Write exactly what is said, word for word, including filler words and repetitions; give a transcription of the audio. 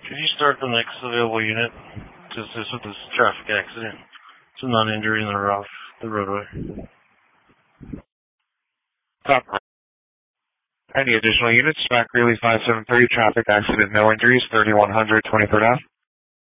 Could you start the next available unit? Just this with this traffic accident. It's a non-injury in the rough, the roadway. Top. Any additional units? Smack Greeley five seven three, traffic accident, no injuries, thirty-one hundred, twenty-third Ave.